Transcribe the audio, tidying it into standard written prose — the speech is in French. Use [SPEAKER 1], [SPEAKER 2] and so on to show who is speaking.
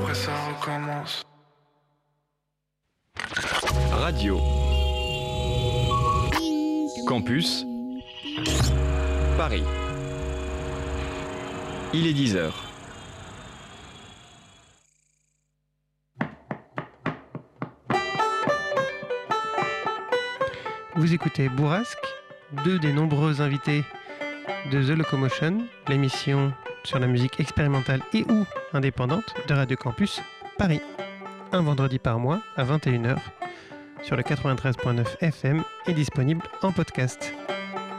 [SPEAKER 1] après ça recommence.
[SPEAKER 2] Radio Campus Paris. Il est 10h.
[SPEAKER 3] Vous écoutez Bourrasque, deux des nombreux invités de The Locomotion, l'émission sur la musique expérimentale et ou indépendante de Radio Campus Paris. Un vendredi par mois à 21h sur le 93.9 FM et disponible en podcast.